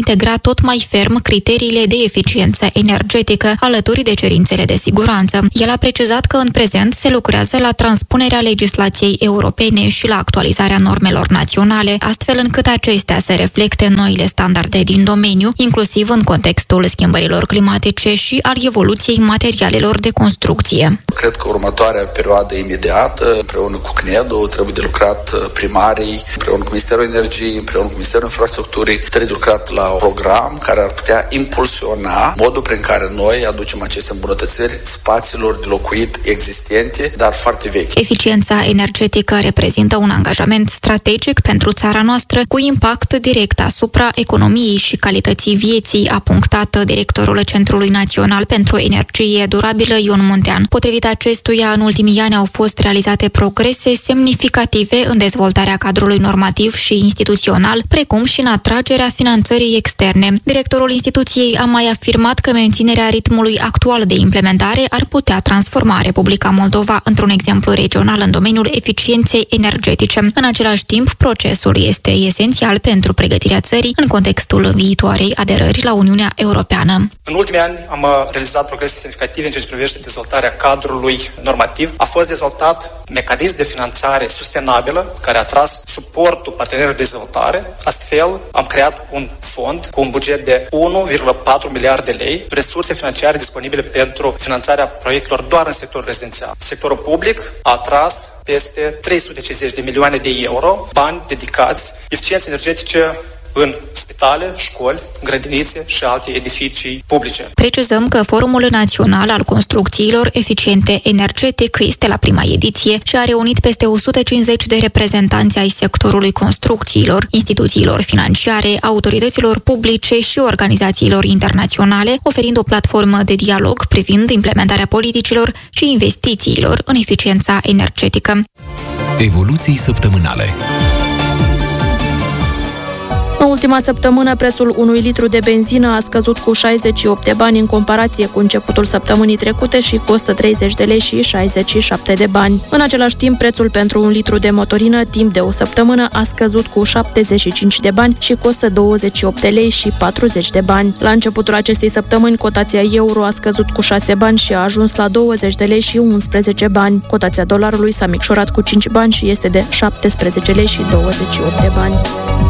O: tot mai ferm criteriile de eficiență energetică, alături de cerințele de siguranță. El a precizat că în prezent se lucrează la transpunerea legislației europene și la actualizarea normelor naționale, astfel încât acestea să reflecte noile standarde din domeniu, inclusiv în contextul schimbărilor climatice și al evoluției materialelor de construcție.
T: Cred că următoarea perioadă imediată, împreună cu CNED-ul, trebuie de lucrat primarii, împreună cu Ministerul Energiei, împreună cu Ministerul Infrastructurii, trebuie de lucrat la un program care ar putea impulsiona modul prin care noi aducem aceste îmbunătățiri spațiilor de locuit existente, dar foarte vechi.
O: Eficiența energetică reprezintă un angajament strategic pentru țara noastră, cu impact direct asupra economiei și calității vieții, a punctat directorul Centrului Național pentru Energie Durabilă, Ion Muntean. Potrivit acestuia, în ultimii ani au fost realizate progrese semnificative în dezvoltarea cadrului normativ și instituțional, precum și în atragerea finanțării externe. Directorul instituției a mai afirmat că menținerea ritmului actual de implementare ar putea transforma Republica Moldova într-un exemplu regional în domeniul eficienței energetice. În același timp, procesul este esențial pentru pregătirea țării în contextul viitoarei aderări la Uniunea Europeană.
S: În ultimii ani am realizat progrese semnificative în ceea ce privește dezvoltarea cadrului normativ. A fost dezvoltat mecanism de finanțare sustenabilă care a tras suportul partenerilor de dezvoltare. Astfel, am creat un fond cu un buget de 1,4 miliarde de lei, resurse financiare disponibile pentru finanțarea proiectelor doar în sectorul rezidențial. Sectorul public a tras peste 350 de milioane de euro, bani dedicați eficienței energetice în spitale, școli, grădinițe și alte edificii publice.
O: Precizăm că Forumul Național al Construcțiilor Eficiente Energetic este la prima ediție și a reunit peste 150 de reprezentanți ai sectorului construcțiilor, instituțiilor financiare, autorităților publice și organizațiilor internaționale, oferind o platformă de dialog privind implementarea politicilor și investițiilor în eficiența energetică.
H: Evoluții săptămânale.
I: În ultima săptămână, prețul unui litru de benzină a scăzut cu 68 de bani în comparație cu începutul săptămânii trecute și costă 30 de lei și 67 de bani. În același timp, prețul pentru un litru de motorină timp de o săptămână a scăzut cu 75 de bani și costă 28 de lei și 40 de bani. La începutul acestei săptămâni, cotația euro a scăzut cu 6 bani și a ajuns la 20 de lei și 11 bani. Cotația dolarului s-a micșorat cu 5 bani și este de 17 lei și 28 de bani.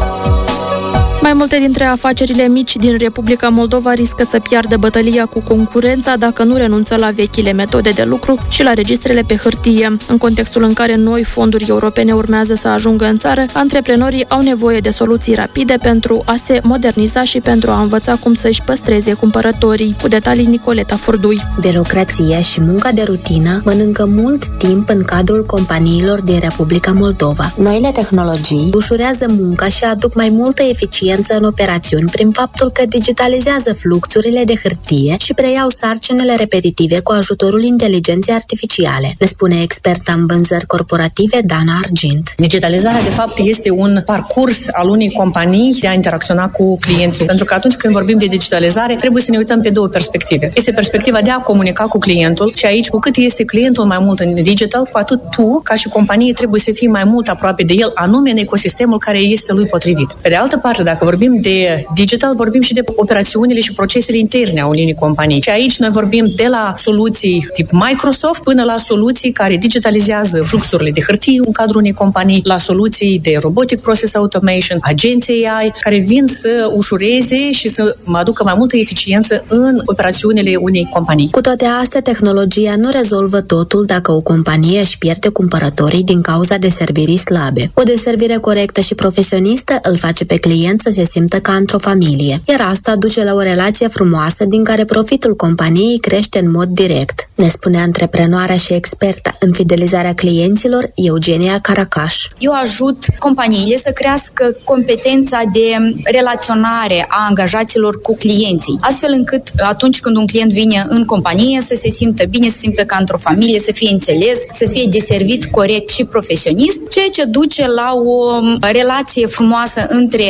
I: Mai multe dintre afacerile mici din Republica Moldova riscă să piardă bătălia cu concurența dacă nu renunță la vechile metode de lucru și la registrele pe hârtie. În contextul în care noi fonduri europene urmează să ajungă în țară, antreprenorii au nevoie de soluții rapide pentru a se moderniza și pentru a învăța cum să-și păstreze cumpărătorii. Cu detalii, Nicoleta Furdui.
U: Birocrația și munca de rutină mănâncă mult timp în cadrul companiilor din Republica Moldova. Noile tehnologii ușurează munca și aduc mai multă eficiență în operațiuni prin faptul că digitalizează fluxurile de hârtie și preiau sarcinile repetitive cu ajutorul inteligenței artificiale, ne spune experta în vânzări corporative Dana Argint.
V: Digitalizarea, de fapt, este un parcurs al unei companii de a interacționa cu clientul. Pentru că atunci când vorbim de digitalizare, trebuie să ne uităm pe două perspective. Este perspectiva de a comunica cu clientul și aici, cu cât este clientul mai mult în digital, cu atât tu, ca și companie, trebuie să fii mai mult aproape de el, anume în ecosistemul care este lui potrivit. Pe de altă parte, dacă vorbim de digital, vorbim și de operațiunile și procesele interne a unei companii. Și aici noi vorbim de la soluții tip Microsoft până la soluții care digitalizează fluxurile de hârtie în cadrul unei companii, la soluții de robotic process automation, agenții AI, care vin să ușureze și să aducă mai multă eficiență în operațiunile unei companii.
U: Cu toate astea, tehnologia nu rezolvă totul dacă o companie își pierde cumpărătorii din cauza deservirii slabe. O deservire corectă și profesionistă îl face pe client să se simtă ca într-o familie, iar asta duce la o relație frumoasă din care profitul companiei crește în mod direct, ne spune antreprenoarea și experta în fidelizarea clienților Eugenia Caracaș.
W: Eu ajut companiile să crească competența de relaționare a angajaților cu clienții, astfel încât atunci când un client vine în companie să se simtă bine, să se simtă ca într-o familie, să fie înțeles, să fie deservit corect și profesionist, ceea ce duce la o relație frumoasă între companie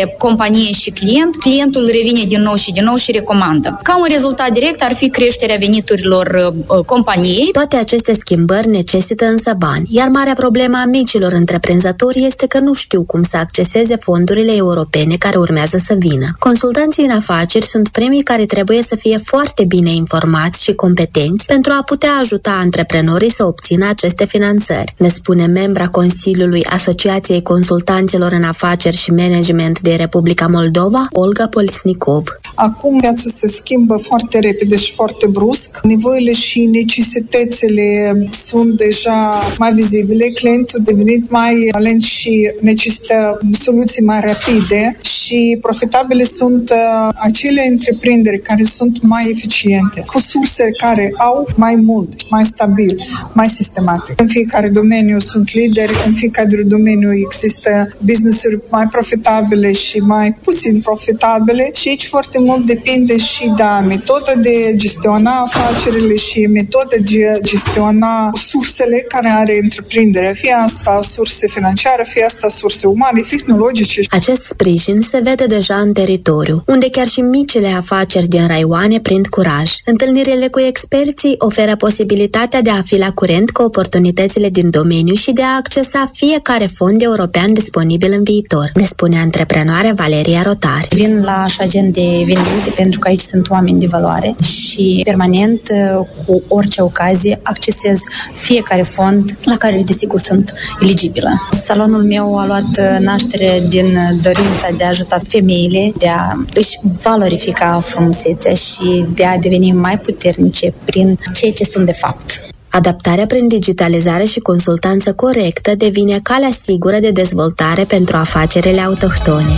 W: companie și client, clientul revine din nou și recomandă. Ca un rezultat direct ar fi creșterea veniturilor companiei.
U: Toate aceste schimbări necesită însă bani, iar marea problemă a micilor întreprinzători este că nu știu cum să acceseze fondurile europene care urmează să vină. Consultanții în afaceri sunt primii care trebuie să fie foarte bine informați și competenți pentru a putea ajuta antreprenorii să obțină aceste finanțări, ne spune membra Consiliului Asociației Consultanților în Afaceri și Management de Republica Moldova, Olga Polisnikov.
C: Acum viața se schimbă foarte repede și foarte brusc. Nevoile și necesitățile sunt deja mai vizibile. Clientul a devenit mai lent și necesită soluții mai rapide și profitabile sunt acele întreprinderi care sunt mai eficiente, cu surse care au mai mult, mai stabil, mai sistematic. În fiecare domeniu sunt lideri, în fiecare domeniu există business-uri mai profitabile și mai puțin profitabile și aici foarte mult depinde și de metoda de gestiona afacerile și metoda de gestiona sursele care are întreprinderea, fie asta surse financiare, fie asta surse umane, tehnologice.
U: Acest sprijin se vede deja în teritoriu, unde chiar și micile afaceri din raioane prind curaj. Întâlnirile cu experții oferă posibilitatea de a fi la curent cu oportunitățile din domeniu și de a accesa fiecare fond european disponibil în viitor, ne spune antreprenoarea Valeria Rotari.
W: Vin la așa gen de venituri pentru că aici sunt oameni de valoare și permanent, cu orice ocazie, accesez fiecare fond la care, desigur, sunt eligibilă. Salonul meu a luat naștere din dorința de a ajuta femeile, de a își valorifica frumusețea și de a deveni mai puternice prin ceea ce sunt de fapt.
U: Adaptarea prin digitalizare și consultanță corectă devine calea sigură de dezvoltare pentru afacerile autohtone.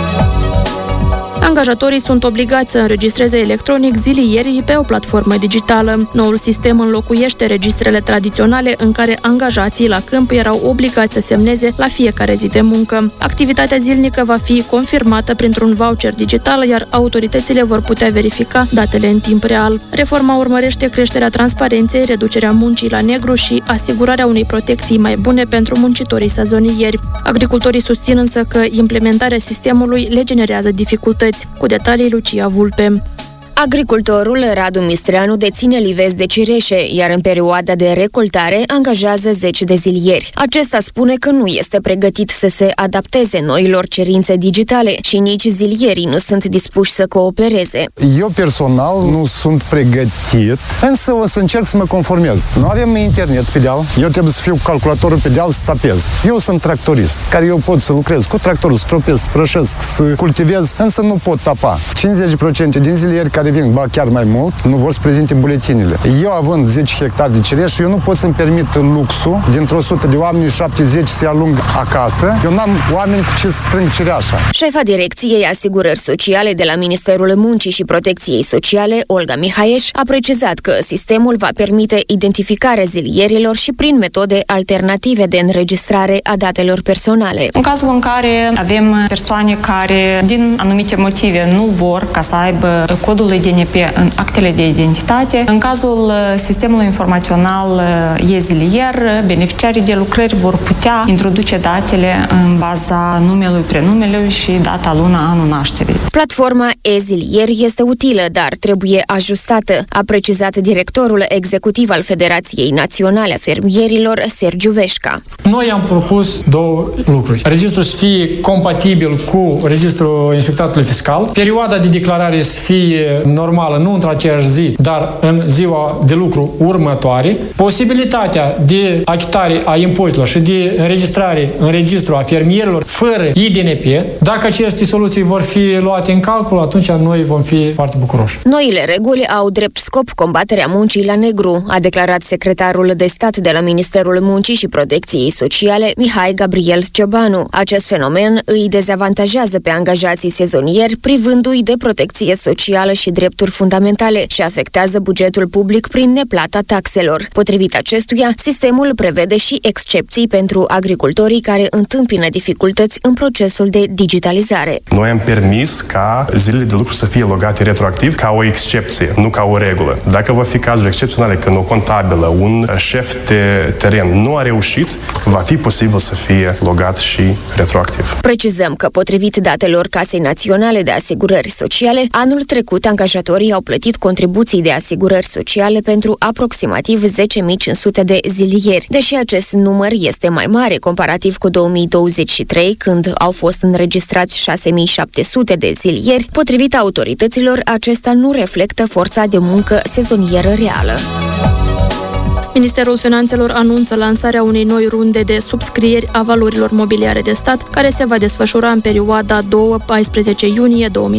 I: Angajatorii sunt obligați să înregistreze electronic zilierii pe o platformă digitală. Noul sistem înlocuiește registrele tradiționale în care angajații la câmp erau obligați să semneze la fiecare zi de muncă. Activitatea zilnică va fi confirmată printr-un voucher digital, iar autoritățile vor putea verifica datele în timp real. Reforma urmărește creșterea transparenței, reducerea muncii la negru și asigurarea unei protecții mai bune pentru muncitorii sezonieri. Agricultorii susțin însă că implementarea sistemului le generează dificultăți. Cu detalii, Lucia Vulpe.
D: Agricultorul Radu Mistreanu deține livezi de cireșe, iar în perioada de recoltare angajează 10 de zilieri. Acesta spune că nu este pregătit să se adapteze noilor cerințe digitale și nici zilierii nu sunt dispuși să coopereze.
E: Eu personal nu sunt pregătit, însă o să încerc să mă conformez. Nu avem internet pe deal, eu trebuie să fiu cu calculatorul pe deal să tapez. Eu sunt tractorist, care eu pot să lucrez cu tractorul, să tropez, să prășesc, să cultivez, însă nu pot tapa. 50% din zilieri care vin, ba chiar mai mult, nu vor să prezinte buletinile. Eu având 10 hectare de cireș, eu nu pot să-mi permit luxul dintr-o 100 de oameni 70 să-i alung acasă. Eu n-am oameni cu ce să strâng cireașa.
D: Șefa Direcției Asigurări Sociale de la Ministerul Muncii și Protecției Sociale, Olga Mihaieș, a precizat că sistemul va permite identificarea zilierilor și prin metode alternative de înregistrare a datelor personale.
X: În cazul în care avem persoane care, din anumite motive, nu vor ca să aibă codul DNP în actele de identitate. În cazul sistemului informațional e-zilier, beneficiarii de lucrări vor putea introduce datele în baza numelui, prenumelui și data, luna, anul nașterii.
D: Platforma e-zilier este utilă, dar trebuie ajustată, a precizat directorul executiv al Federației Naționale a Fermierilor, Sergiu Veșca.
Y: Noi am propus două lucruri. Registrul să fie compatibil cu registrul inspectoratului fiscal, perioada de declarare să fie normală, nu într-aceeași zi, dar în ziua de lucru următoare, posibilitatea de achitare a impozitelor și de înregistrare în registru a fermierilor fără IDNP. Dacă aceste soluții vor fi luate în calcul, atunci noi vom fi foarte bucuroși.
D: Noile reguli au drept scop combaterea muncii la negru, a declarat secretarul de stat de la Ministerul Muncii și Protecției Sociale, Mihai Gabriel Ciobanu. Acest fenomen îi dezavantajează pe angajații sezonieri, privându-i de protecție socială și drepturi fundamentale și afectează bugetul public prin neplata taxelor. Potrivit acestuia, sistemul prevede și excepții pentru agricultorii care întâmpină dificultăți în procesul de digitalizare.
A: Noi am permis ca zilele de lucru să fie logate retroactiv ca o excepție, nu ca o regulă. Dacă va fi cazuri excepționale când o contabilă, un șef de teren nu a reușit, va fi posibil să fie logat și retroactiv. Precizăm că, potrivit datelor Casei Naționale de Asigurări Sociale, anul trecut angajatorii au plătit contribuții de asigurări sociale pentru aproximativ 10.500 de zilieri, deși acest număr este mai mare comparativ cu 2023, când au fost înregistrați 6.700 de zilieri. Potrivit autorităților, acesta nu reflectă forța de muncă sezonieră reală.
I: Ministerul Finanțelor anunță lansarea unei noi runde de subscrieri a valorilor mobiliare de stat, care se va desfășura în perioada 2-14 iunie 2020.